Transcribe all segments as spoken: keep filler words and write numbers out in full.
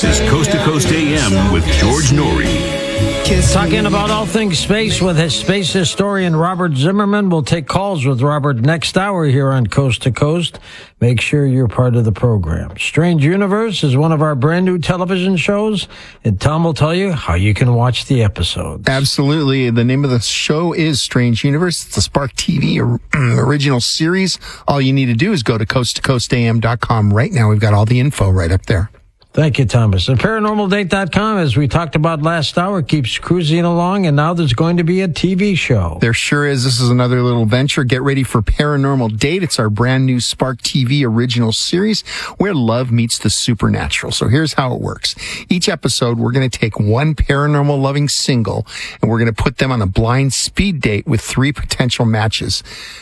This is Coast to Coast A M with George Norrie. Talking about all things space with his space historian Robert Zimmerman. We'll take calls with Robert next hour here on Coast to Coast. Make sure you're part of the program. Strange Universe is one of our brand new television shows, and Tom will tell you how you can watch the episodes. Absolutely. The name of the show is Strange Universe. It's a Spark T V original series. All you need to do is go to coast to coast a m dot com right now. We've got all the info right up there. Thank you, Thomas. And paranormal date dot com, as we talked about last hour, keeps cruising along, and now there's going to be a T V show. There sure is. This is another little venture. Get ready for Paranormal Date. It's our brand new Spark T V original series where love meets the supernatural. So here's how it works. Each episode, we're going to take one paranormal loving single, and we're going to put them on a blind speed date with three potential matches.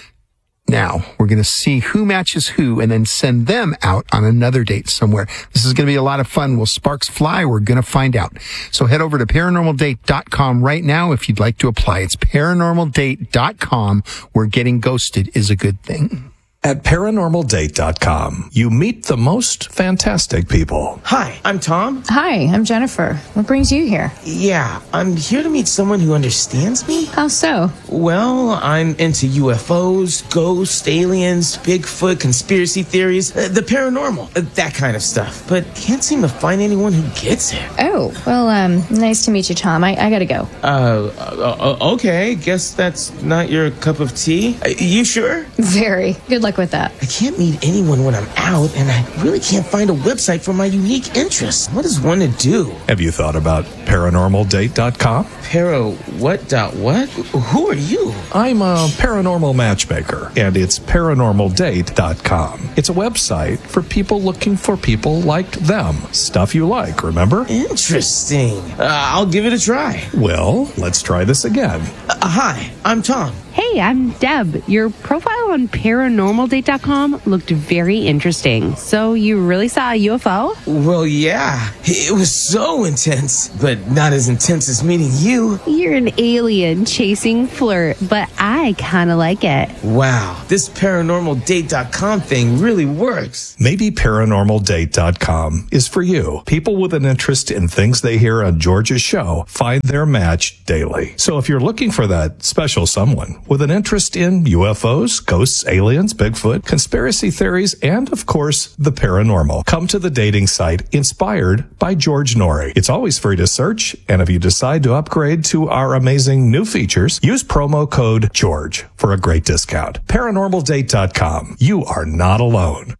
Now, we're going to see who matches who and then send them out on another date somewhere. This is going to be a lot of fun. Will sparks fly? We're going to find out. So head over to paranormal date dot com right now if you'd like to apply. It's paranormal date dot com, where getting ghosted is a good thing. At paranormal date dot com, you meet the most fantastic people. Hi, I'm Tom. Hi, I'm Jennifer. What brings you here? Yeah, I'm here to meet someone who understands me. How so? Well, I'm into U F Os, ghosts, aliens, Bigfoot, conspiracy theories, uh, the paranormal, uh, that kind of stuff. But can't seem to find anyone who gets it. Oh, well, um, nice to meet you, Tom. I, I gotta go. Uh, uh, okay. Guess that's not your cup of tea. Uh, you sure? Very. Good luck with that. I can't meet anyone when I'm out, and I really can't find a website for my unique interests. What is one to do? Have you thought about paranormal date dot com? Para what dot what? Who are you? I'm a paranormal matchmaker, and it's paranormal date dot com. It's a website for people looking for people like them. Stuff you like, remember? Interesting. Uh, I'll give it a try. Well, let's try this again. Uh, hi, I'm Tom. Hey, I'm Deb. Your profile on paranormal date dot com looked very interesting. So you really saw a U F O? Well, yeah. It was so intense, but not as intense as meeting you. You're an alien chasing flirt, but I kind of like it. Wow, this paranormal date dot com thing really works. Maybe paranormal date dot com is for you. People with an interest in things they hear on George's show find their match daily. So if you're looking for that special someone with an interest in U F Os, ghosts, aliens, Bigfoot, conspiracy theories, and, of course, the paranormal, come to the dating site inspired by George Norrie. It's always free to search, and if you decide to upgrade to our amazing new features, use promo code GEORGE for a great discount. paranormal date dot com. You are not alone.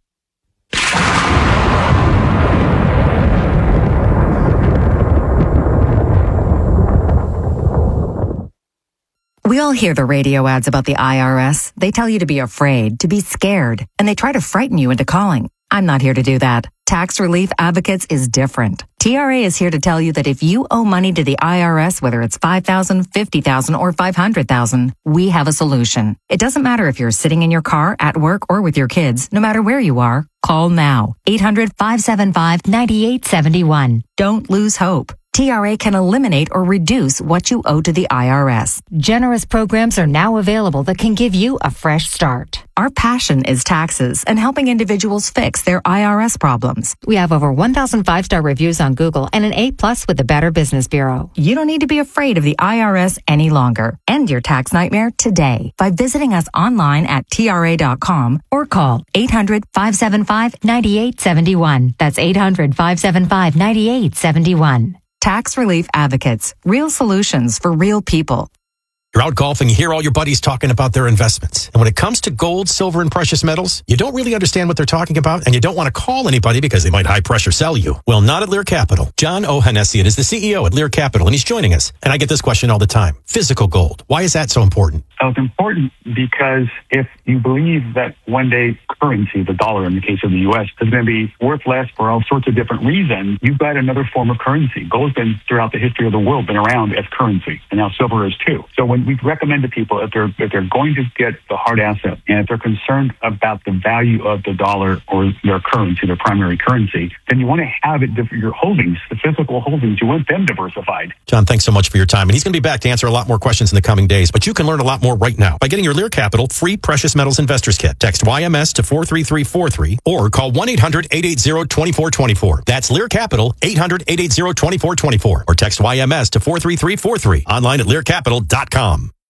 We all hear the radio ads about the I R S. They tell you to be afraid, to be scared, and they try to frighten you into calling. I'm not here to do that. Tax Relief Advocates is different. T R A is here to tell you that if you owe money to the I R S, whether it's five thousand dollars, fifty thousand dollars, or five hundred thousand dollars, we have a solution. It doesn't matter if you're sitting in your car, at work, or with your kids. No matter where you are, call now. eight hundred, five seven five, nine eight seven one. Don't lose hope. T R A can eliminate or reduce what you owe to the I R S. Generous programs are now available that can give you a fresh start. Our passion is taxes and helping individuals fix their I R S problems. We have over one thousand five-star reviews on Google and an A plus with the Better Business Bureau. You don't need to be afraid of the I R S any longer. End your tax nightmare today by visiting us online at T R A dot com or call eight hundred, five seven five, nine eight seven one. That's eight hundred, five seven five, nine eight seven one. Tax Relief Advocates. Real solutions for real people. You're out golfing, you hear all your buddies talking about their investments. And when it comes to gold, silver, and precious metals, you don't really understand what they're talking about, and you don't want to call anybody because they might high-pressure sell you. Well, not at Lear Capital. John Ohanessian is the C E O at Lear Capital, and he's joining us. And I get this question all the time. Physical gold. Why is that so important? So it's important because if you believe that one day currency, the dollar in the case of the U S, is going to be worth less for all sorts of different reasons, you've got another form of currency. Gold's been, throughout the history of the world, been around as currency, and now silver is too. So when we recommend to people, if they're if they're going to get the hard asset, and if they're concerned about the value of the dollar or their currency, their primary currency, then you want to have it, your holdings, the physical holdings, you want them diversified. John, thanks so much for your time. And he's going to be back to answer a lot more questions in the coming days. But you can learn a lot more more right now by getting your Lear Capital free precious metals investors kit. Text Y M S to four three three four three or call one eight hundred eight eight zero two four two four. That's Lear Capital, eight hundred eight eight zero two four two four, or text Y M S to four three three four three. Online at lear capital dot com.